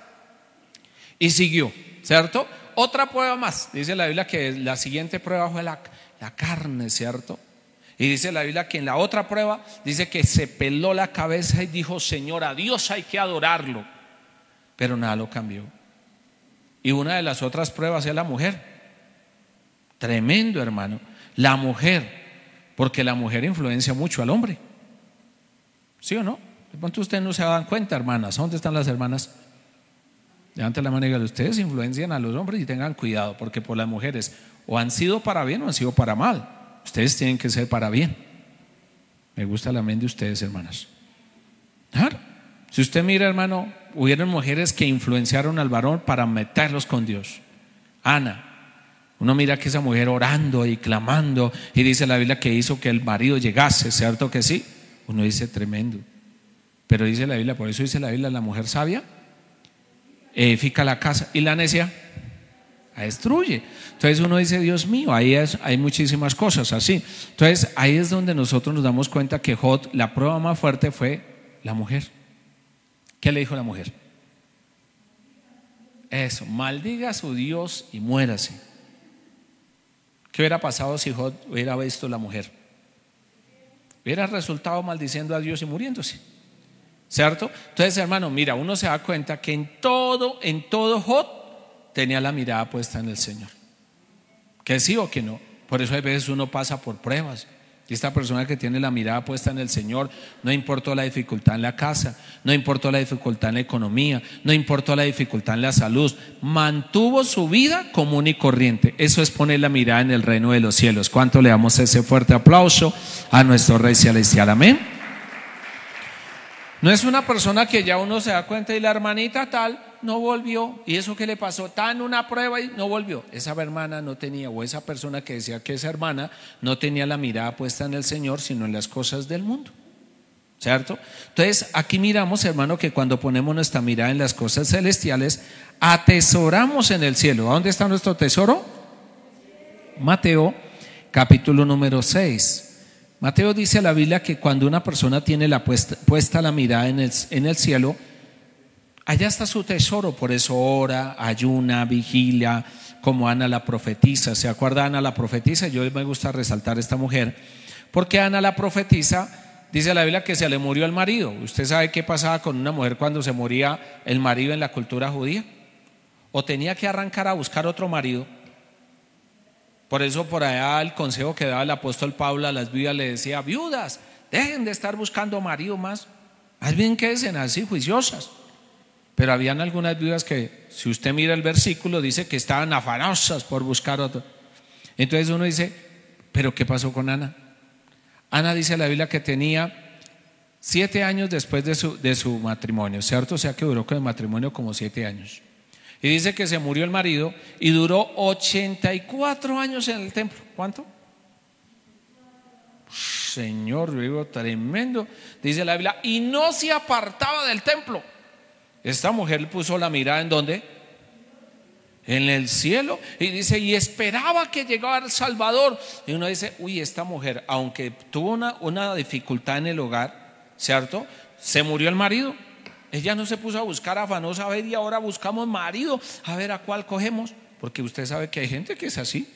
y siguió, ¿cierto? Otra prueba más, dice la Biblia que la siguiente prueba fue la, la carne, ¿cierto? Y dice la Biblia que en la otra prueba dice que se peló la cabeza y dijo: Señor, a Dios hay que adorarlo. Pero nada lo cambió. Y una de las otras pruebas es la mujer. Tremendo, hermano. La mujer, porque la mujer influencia mucho al hombre. ¿Sí o no? De pronto ustedes no se dan cuenta, hermanas. ¿Dónde están las hermanas? Levanten la mano y digan: ustedes influencian a los hombres y tengan cuidado, porque por las mujeres o han sido para bien o han sido para mal. Ustedes tienen que ser para bien. Me gusta la mente de ustedes, hermanas. Claro. Si usted mira, hermano, hubieron mujeres que influenciaron al varón para meterlos con Dios. Ana, uno mira que esa mujer orando y clamando, y dice la Biblia que hizo que el marido llegase, ¿cierto que sí? Uno dice: tremendo. Pero dice la Biblia, por eso dice la Biblia: la mujer sabia edifica la casa y la necia la destruye. Entonces uno dice: Dios mío, ahí es, hay muchísimas cosas así. Entonces ahí es donde nosotros nos damos cuenta que Job, la prueba más fuerte fue la mujer. ¿Qué le dijo la mujer? Eso: maldiga a su Dios y muérase. ¿Qué hubiera pasado si Job hubiera visto a la mujer? Hubiera resultado maldiciendo a Dios y muriéndose, ¿cierto? Entonces, hermano, mira, uno se da cuenta que en todo, en todo Job tenía la mirada puesta en el Señor. Que sí o que no. Por eso a veces uno pasa por pruebas. Y esta persona que tiene la mirada puesta en el Señor, no importó la dificultad en la casa, no importó la dificultad en la economía, no importó la dificultad en la salud, mantuvo su vida común y corriente. Eso es poner la mirada en el reino de los cielos. ¿Cuánto le damos ese fuerte aplauso a nuestro Rey Celestial? Amén. No es una persona que ya uno se da cuenta y la hermanita tal no volvió, y eso que le pasó, está en una prueba y no volvió. Esa hermana no tenía, o esa persona que decía que esa hermana no tenía la mirada puesta en el Señor, sino en las cosas del mundo, ¿cierto? Entonces aquí miramos, hermano, que cuando ponemos nuestra mirada en las cosas celestiales, atesoramos en el cielo. ¿A dónde está nuestro tesoro? Mateo capítulo número seis. Mateo dice a la Biblia que cuando una persona tiene la puesta, puesta la mirada en el, en el cielo, allá está su tesoro. Por eso ora, ayuna, vigilia, como Ana la profetisa. ¿Se acuerda Ana la profetisa? Yo me gusta resaltar a esta mujer, porque Ana la profetisa, dice la Biblia que se le murió el marido. ¿Usted sabe qué pasaba con una mujer cuando se moría el marido en la cultura judía? O tenía que arrancar a buscar otro marido. Por eso por allá el consejo que daba el apóstol Pablo a las viudas le decía: viudas, dejen de estar buscando marido más, más bien quédense así juiciosas. Pero habían algunas viudas que, si usted mira el versículo, dice que estaban afanosas por buscar otro. Entonces uno dice: ¿pero qué pasó con Ana? Ana, dice la Biblia, que tenía siete años después de su, de su matrimonio, ¿cierto? O sea que duró con el matrimonio como siete años. Y dice que se murió el marido y duró ochenta y cuatro años en el templo. ¿Cuánto? Señor, yo digo, tremendo. Dice la Biblia, y no se apartaba del templo. Esta mujer puso la mirada ¿en dónde? En el cielo. Y dice, y esperaba que llegara el Salvador. Y uno dice, uy, esta mujer, aunque tuvo una, una dificultad en el hogar, ¿cierto? Se murió el marido. Ella no se puso a buscar afanosa, a ver, y ahora buscamos marido, a ver a cuál cogemos. Porque usted sabe que hay gente que es así.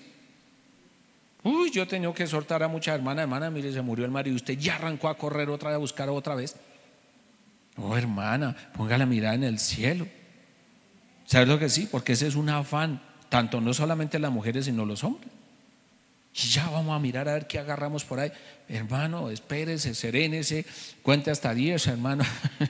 Uy, yo he tenido que soltar a muchas hermanas, hermana, mire, se murió el marido, usted ya arrancó a correr otra vez, a buscar otra vez. Oh, hermana, ponga la mirada en el cielo. ¿Sabes lo que sí? Porque ese es un afán, tanto no solamente las mujeres, sino los hombres. Y ya vamos a mirar a ver qué agarramos por ahí. Hermano, espérese, serénese, cuente hasta diez, hermano.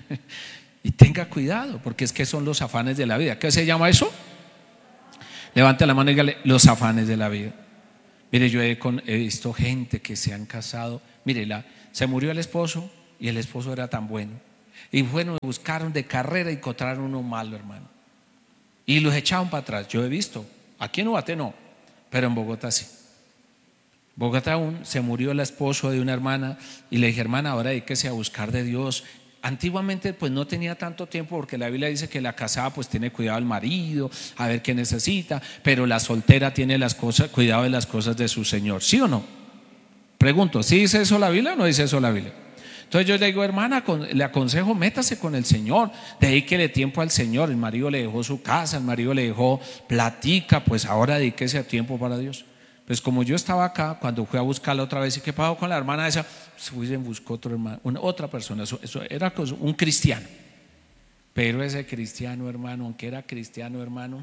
Y tenga cuidado, porque es que son los afanes de la vida. ¿Qué se llama eso? Levante la mano y dígale, los afanes de la vida. Mire, yo he, con, he visto gente que se han casado. Mire, la, se murió el esposo y el esposo era tan bueno. Y bueno, buscaron de carrera y encontraron uno malo, hermano. Y los echaron para atrás. Yo he visto, aquí en Ubaté no, pero en Bogotá sí. Bogotá aún se murió el esposo de una hermana y le dije, hermana, ahora dedíquese a buscar de Dios. Antiguamente pues no tenía tanto tiempo, porque la Biblia dice que la casada pues tiene cuidado del marido, a ver qué necesita, pero la soltera tiene las cosas, cuidado de las cosas de su Señor. ¿Sí o no? Pregunto, ¿sí dice eso la Biblia o no dice eso la Biblia? Entonces yo le digo, hermana, le aconsejo, métase con el Señor, dedíquele tiempo al Señor. El marido le dejó su casa, el marido le dejó platica, pues ahora dedíquese a tiempo para Dios. Pues como yo estaba acá, cuando fui a buscarla otra vez, ¿y qué pasó con la hermana esa? Fui y buscó otro hermano, una, otra persona, eso, eso era un cristiano. Pero ese cristiano, hermano, aunque era cristiano, hermano,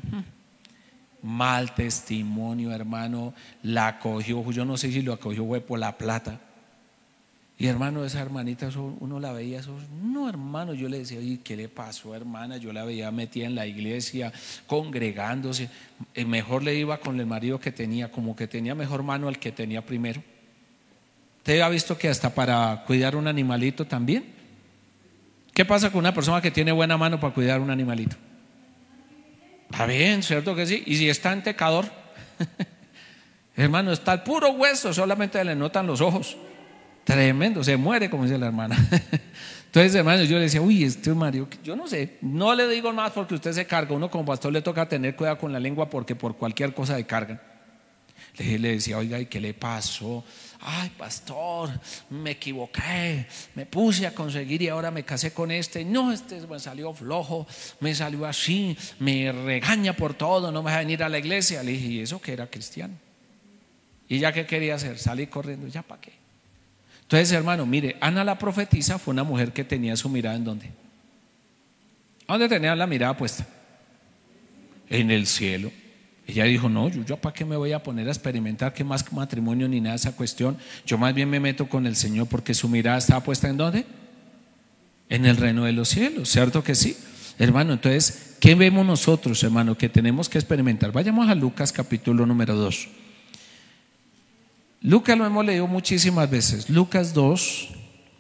mal testimonio, hermano, la acogió, yo no sé si lo acogió fue por la plata. Y hermano, esa hermanita, eso, uno la veía, eso, no, hermano, yo le decía, oye, ¿qué le pasó, hermana? Yo la veía metida en la iglesia, congregándose. Mejor le iba con el marido que tenía, como que tenía mejor mano al que tenía primero. ¿Usted ha visto que hasta para cuidar un animalito también? ¿Qué pasa con una persona que tiene buena mano para cuidar un animalito? Está bien, ¿cierto que sí? Y si está en tecador, hermano, está el puro hueso, solamente le notan los ojos. Tremendo, se muere, como dice la hermana. Entonces, hermano, yo le decía, uy, este marido, yo no sé, no le digo más porque usted se carga. Uno como pastor le toca tener cuidado con la lengua, porque por cualquier cosa le cargan. Le, le decía, oiga, ¿y qué le pasó? Ay, pastor, me equivoqué, me puse a conseguir y ahora me casé con este. No, este me salió flojo, me salió así, me regaña por todo, no me deja venir a la iglesia. Le dije, ¿y eso que era cristiano? ¿Y ya qué quería hacer? Salí corriendo, ¿ya para qué? Entonces, hermano, mire, Ana la profetisa fue una mujer que tenía su mirada ¿en dónde? ¿A dónde tenía la mirada puesta? En el cielo. Ella dijo, no, yo, yo para qué me voy a poner a experimentar que más matrimonio ni nada de esa cuestión. Yo más bien me meto con el Señor, porque su mirada estaba puesta ¿en dónde? En el reino de los cielos, ¿cierto que sí? Hermano, entonces, ¿qué vemos nosotros, hermano, que tenemos que experimentar? Vayamos a Lucas capítulo número dos. Lucas lo hemos leído muchísimas veces, Lucas dos,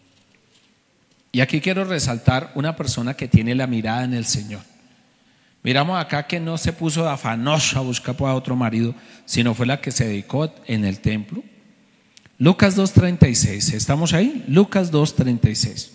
y aquí quiero resaltar una persona que tiene la mirada en el Señor. Miramos acá que no se puso de afanosa a buscar para otro marido, sino fue la que se dedicó en el templo. Lucas dos treinta y seis, ¿estamos ahí? Lucas dos treinta y seis.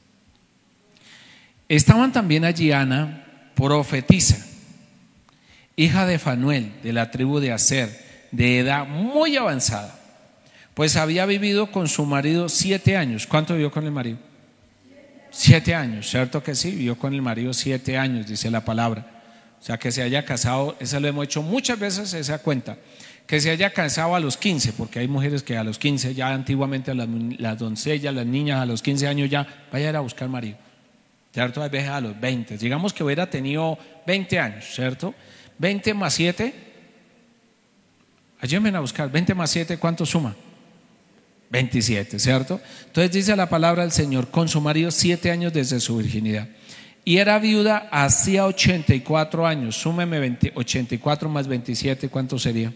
Estaban también allí Ana, profetisa, hija de Fanuel, de la tribu de Aser, de edad muy avanzada, pues había vivido con su marido siete años. ¿Cuánto vivió con el marido? Siete años, ¿cierto que sí? Vivió con el marido siete años, dice la palabra. O sea, que se haya casado, eso lo hemos hecho muchas veces, esa cuenta, que se haya casado a los quince, porque hay mujeres que a los quince, ya antiguamente las, las doncellas, las niñas a los quince años ya vayan a buscar marido, ¿cierto? Hay veces a los veinte, digamos que hubiera tenido veinte años, ¿cierto? veinte más siete, ayúdenme a buscar, veinte más siete, ¿cuánto suma? veintisiete, ¿cierto? Entonces dice la palabra del Señor, con su marido siete años desde su virginidad. Y era viuda hacía ochenta y cuatro años. Súmeme veinte, ochenta y cuatro más veintisiete, ¿cuánto sería?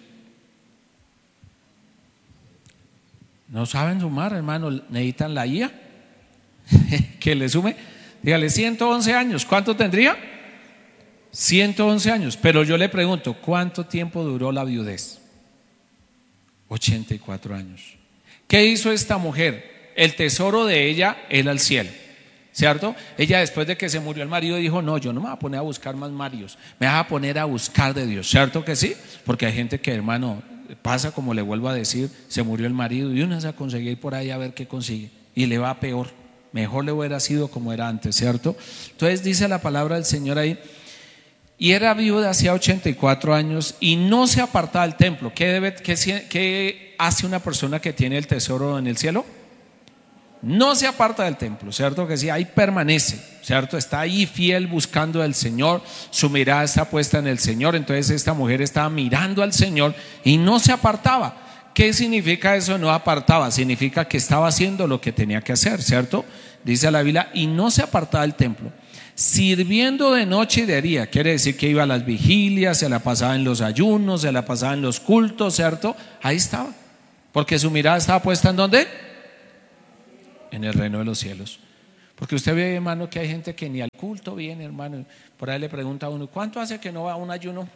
¿No saben sumar, hermano? ¿Necesitan la I A? Que le sume. Dígale, ciento once años. ¿Cuánto tendría? ciento once años. Pero yo le pregunto, ¿cuánto tiempo duró la viudez? ochenta y cuatro años. ¿Qué hizo esta mujer? El tesoro de ella era el cielo, ¿cierto? Ella, después de que se murió el marido, dijo: no, yo no me voy a poner a buscar más maridos, me voy a poner a buscar de Dios. ¿Cierto que sí? Porque hay gente que, hermano, pasa, como le vuelvo a decir, se murió el marido y uno se va a conseguir por ahí a ver qué consigue y le va peor. Mejor le hubiera sido como era antes, ¿cierto? Entonces dice la palabra del Señor ahí: y era viuda hacía ochenta y cuatro años y no se apartaba del templo. ¿Qué, debe, qué, qué hace una persona que tiene el tesoro en el cielo? No se aparta del templo, ¿cierto que sí? Ahí permanece, ¿cierto? Está ahí fiel buscando al Señor, su mirada está puesta en el Señor. Entonces esta mujer estaba mirando al Señor y no se apartaba. ¿Qué significa eso? No apartaba, significa que estaba haciendo lo que tenía que hacer, ¿cierto? Dice la Biblia: y no se apartaba del templo, sirviendo de noche y de día. Quiere decir que iba a las vigilias, se la pasaba en los ayunos, se la pasaba en los cultos, ¿cierto? Ahí estaba, porque su mirada estaba puesta ¿en dónde? En el reino de los cielos. Porque usted ve, hermano, que hay gente que ni al culto viene, hermano. Por ahí le pregunta a uno: ¿cuánto hace que no va a un ayuno?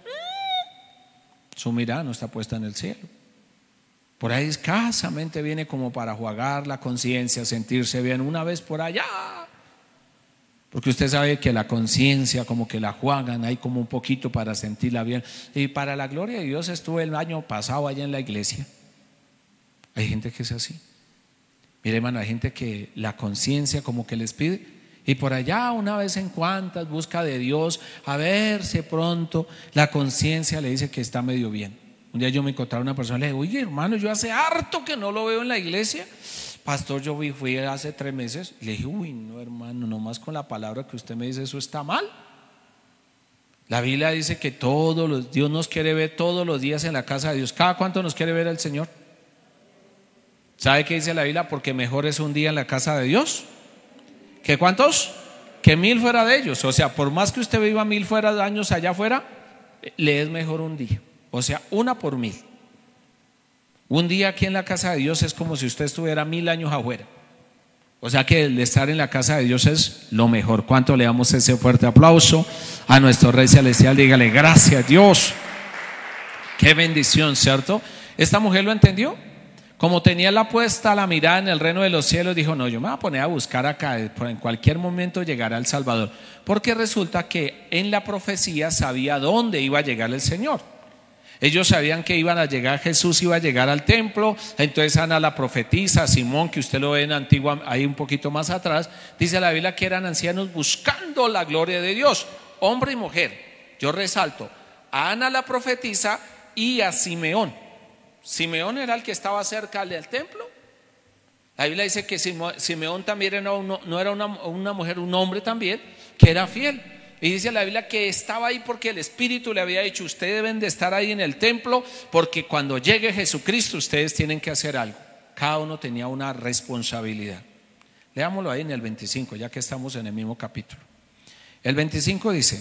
Su mirada no está puesta en el cielo. Por ahí escasamente viene como para jugar la conciencia, sentirse bien una vez por allá. Porque usted sabe que la conciencia como que la juegan ahí como un poquito para sentirla bien. Y para la gloria de Dios, estuve el año pasado allá en la iglesia. Hay gente que es así. Mire, hermano, hay gente que la conciencia como que les pide, y por allá una vez en cuantas busca de Dios a ver si pronto la conciencia le dice que está medio bien. Un día yo me encontré a una persona y le dije: oye, hermano, yo hace harto que no lo veo en la iglesia. Pastor, yo fui, fui hace tres meses. Y le dije: uy, no, hermano, nomás con la palabra que usted me dice, eso está mal. La Biblia dice que todos los, Dios nos quiere ver todos los días en la casa de Dios. ¿Cada cuánto nos quiere ver el Señor? ¿Sabe qué dice la Biblia? Porque mejor es un día en la casa de Dios ¿que cuántos? Que mil fuera de ellos. O sea, por más que usted viva mil fuera de años allá afuera, le es mejor un día. O sea, una por mil. Un día aquí en la casa de Dios es como si usted estuviera mil años afuera. O sea que el estar en la casa de Dios es lo mejor. ¿Cuánto le damos ese fuerte aplauso a nuestro Rey Celestial? Dígale: gracias, Dios. Qué bendición, ¿cierto? Esta mujer lo entendió. Como tenía la puesta la mirada en el reino de los cielos, dijo: no, yo me voy a poner a buscar acá, en cualquier momento llegará el Salvador. Porque resulta que en la profecía sabía dónde iba a llegar el Señor. Ellos sabían que iban a llegar, Jesús iba a llegar al templo. Entonces Ana la profetisa, Simón, que usted lo ve en Antigua, ahí un poquito más atrás, dice la Biblia que eran ancianos buscando la gloria de Dios, hombre y mujer. Yo resalto a Ana la profetisa y a Simeón. Simeón era el que estaba cerca del templo. La Biblia dice que Simeón también era uno, no era una, una mujer, un hombre también, que era fiel. Y dice la Biblia que estaba ahí porque el Espíritu le había dicho: ustedes deben de estar ahí en el templo, porque cuando llegue Jesucristo ustedes tienen que hacer algo. Cada uno tenía una responsabilidad. Leámoslo ahí en el veinticinco, ya que estamos en el mismo capítulo. El veinticinco dice: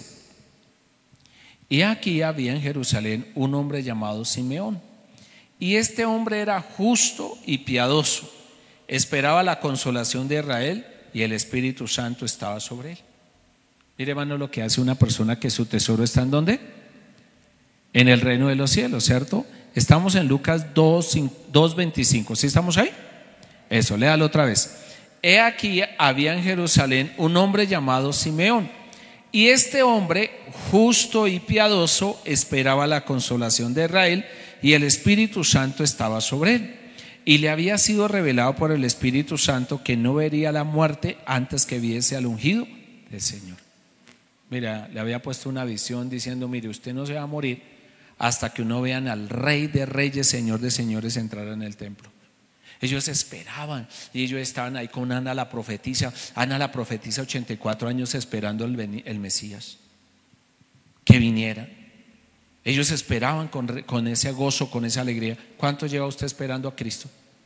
y aquí había en Jerusalén un hombre llamado Simeón, y este hombre era justo y piadoso, esperaba la consolación de Israel, y el Espíritu Santo estaba sobre él. Mire, hermano, lo que hace una persona que su tesoro está ¿en dónde? En el reino de los cielos, ¿cierto? Estamos en Lucas dos, veinticinco. ¿Sí estamos ahí? Eso, léalo otra vez. He aquí había en Jerusalén un hombre llamado Simeón, y este hombre, justo y piadoso, esperaba la consolación de Israel, y el Espíritu Santo estaba sobre él. Y le había sido revelado por el Espíritu Santo que no vería la muerte antes que viese al ungido del Señor. Mira, le había puesto una visión diciendo: mire, usted no se va a morir hasta que uno vean al Rey de Reyes, Señor de Señores entrar en el templo. Ellos esperaban, y ellos estaban ahí con Ana la profetisa. Ana la profetisa, ochenta y cuatro años esperando el, el Mesías que viniera. Ellos esperaban con, con ese gozo, con esa alegría. ¿Cuánto lleva usted esperando a Cristo?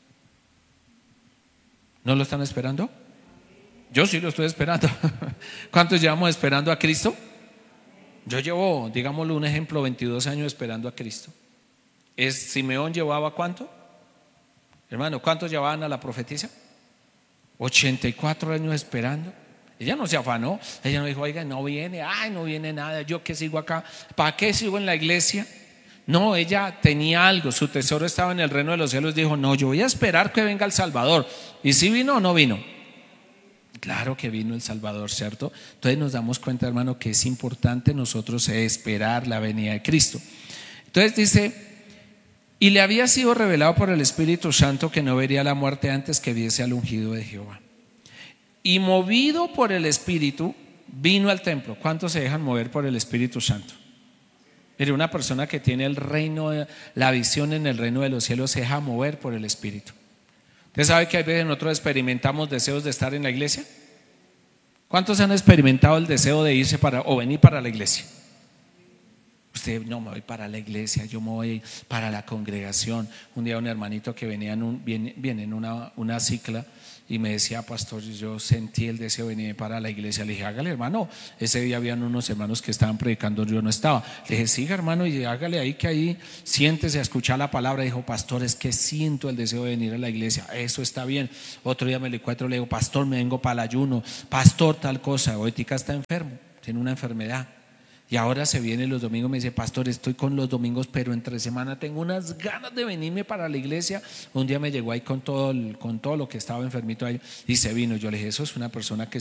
¿No lo están esperando? Yo sí lo estoy esperando. ¿Cuántos llevamos esperando a Cristo? Yo llevo, digámoslo un ejemplo, veintidós años esperando a Cristo. ¿Es Simeón llevaba cuánto? Hermano, ¿cuántos llevaban a la profetisa? ochenta y cuatro años esperando. Ella no se afanó, ella no dijo, oiga, no viene, ay, no viene nada, yo que sigo acá, ¿para qué sigo en la iglesia? No, ella tenía algo, su tesoro estaba en el reino de los cielos. Dijo, no, yo voy a esperar que venga el Salvador. ¿Y si vino o no vino? Claro que vino el Salvador, ¿cierto? Entonces nos damos cuenta, hermano, que es importante nosotros esperar la venida de Cristo. Entonces dice, y le había sido revelado por el Espíritu Santo que no vería la muerte antes que viese al ungido de Jehová. Y movido por el Espíritu, vino al templo. ¿Cuántos se dejan mover por el Espíritu Santo? Mire, una persona que tiene el reino, la visión en el reino de los cielos, se deja mover por el Espíritu. ¿Usted sabe que a veces nosotros experimentamos deseos de estar en la iglesia? ¿Cuántos han experimentado el deseo de irse para o venir para la iglesia? Usted, no, me voy para la iglesia, yo me voy para la congregación. Un día un hermanito que venía en, un, viene, viene en una, una cicla y me decía, pastor, yo sentí el deseo de venir para la iglesia. Le dije, hágale, hermano. Ese día habían unos hermanos que estaban predicando, yo no estaba. Le dije, siga, hermano, y hágale ahí, que ahí siéntese a escuchar la palabra. Dijo, pastor, es que siento el deseo de venir a la iglesia. Eso está bien. Otro día me le encuentro, le digo, pastor, me vengo para el ayuno. Pastor, tal cosa. Hoy tica está enfermo, tiene una enfermedad. Y ahora se viene los domingos, me dice, pastor, estoy con los domingos, pero entre semana tengo unas ganas de venirme para la iglesia. Un día me llegó ahí con todo, el, con todo lo que estaba enfermito ahí y se vino. Yo le dije, eso es una persona que